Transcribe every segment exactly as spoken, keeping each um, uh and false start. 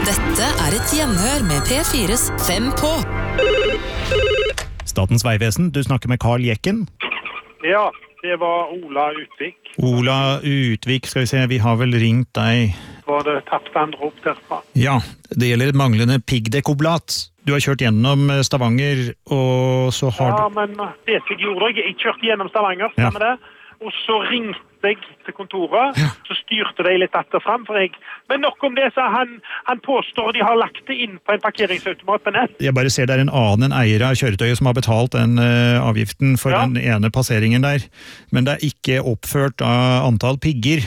Dette er et gjenhør med P fires Fem på. Statens vegvesen, du snakker med Carl Jekken. Ja, det var Ola Utvik. Ola Utvik, skal vi se, vi har vel ringt deg. Var det tapt andre opp derfra? Ja, det gjelder et manglende piggdekkoblat. Du har kjørt gjennom Stavanger, og så har Ja, du... men det jeg gjorde, jeg kjørte gjennom Stavanger, Ja. stemmer det? Og så ringte jeg til kontoret, Ja. så styrte de litt etter frem, for jeg... Men nok om det, så han, han påstår de har lagt det inn på en parkeringsautomat på nett. Jeg bare ser det er en annen eier av kjøretøyet som har betalt den uh, avgiften for Ja. den ene passeringen der. Men det er ikke oppført av antall pigger.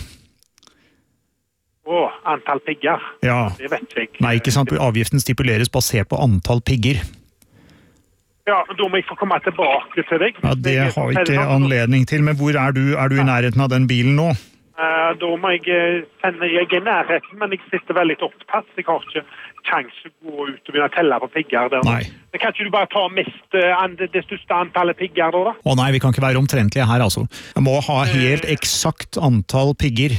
Å, antall pigger. Ja, Det vet jeg. nei, ikke sant. Avgiften stipuleres basert på antall pigger. Ja, da må jeg få komme tilbake til deg. Ja, det Jeg- har ikke anledning til, men hvor er du? Er du i nærheten av den bilen nå? Eh, Da må jeg eh, sende, jeg er i nærheten, men jeg sitter veldig opptatt. Jeg har ikke sjans å gå ut og begynne å telle på pigger der. Nei. Men kan ikke du bare ta mest, eh, an- det største antallet pigger da, da? Å nei, vi kan ikke være omtrentlige her, altså. Jeg må ha helt eksakt antall pigger.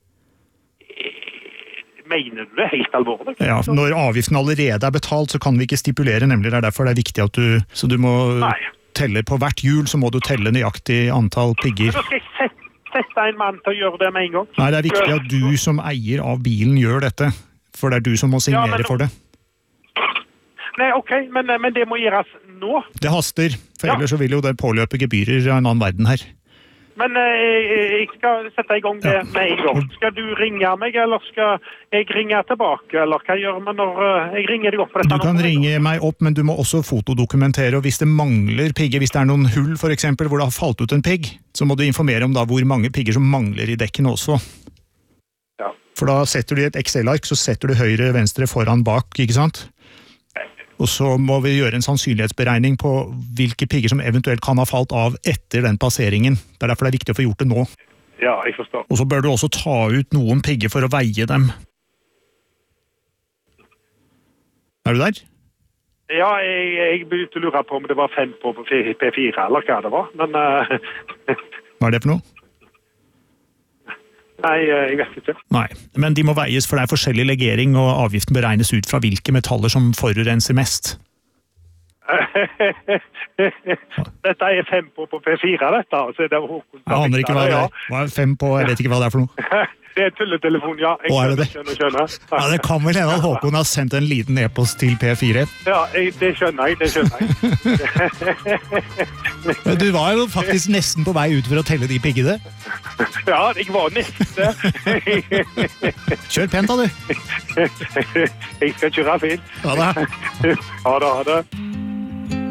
Mener du det helt alvorlig? Ja, når avgiften allerede er betalt, så kan vi ikke stipulere, nemlig det er derfor det er viktig at du, så du må Nei. telle på hvert hjul, så må du telle nøyaktig antall pigger. Så skal jeg sette, sette en mann til å gjøre det med en gang. Nei, det er viktig at du som eier av bilen gjør dette, for det er du som må signere Ja, men- for det. Nei, ok, men, men det må gjøres nå. Det haster, for Ja. ellers så vil jo det påløpe gebyrer av en annen verden her. Men eh, jeg skal sette i gang det Ja. med en gang. Skal du ringe meg, eller skal jeg ringe tilbake? Eller hva gjør vi når eh, jeg ringer deg opp på dette? Du kan nummeret? ringe meg opp, men du må også fotodokumentere, og hvis det mangler pigger, hvis det er noen hull for eksempel, hvor det har falt ut en pigg, så må du informere om da hvor mange pigger som mangler i dekkene også. Ja. For da setter du i et Excel-ark, så setter du høyre, venstre, foran, bak, ikke sant? Og så må vi gjøre en sannsynlighetsberegning på hvilke pigger som eventuelt kan ha falt av etter den passeringen. Det er derfor det er viktig å få gjort det nå. Ja, jeg forstår. Og så bør du også ta ut noen pigger for å veie dem. Er du der? Ja, jeg, jeg begynte å lure på om det var fem på P fire, eller hva det var. Men eh, Hva er det for noe? nei, eh, jeg vet ikke. Nei, men de må veies, for det er forskjellig legering, og avgiften beregnes ut fra hvilke metaller som forurenser mest. Dette er fem på på P fire, dette. Altså, det var Håkon. Jeg aner ikke hva det er. Hva er fem på, jeg vet ikke hva det er for noe. Det er tulletelefon, ja. Jeg Å, er det det? skjønner, skjønner. Ja, det kan vel hende at Håkon har sendt en liten e-post til P fire. Ja, jeg, det skjønner jeg, det skjønner jeg. Du var jo faktisk nesten på vei ut for å telle de piggene. Ja, jeg var neste. Kjør pent da, du. Jeg skal kjøre fint. Ha det. Ha det, ha det.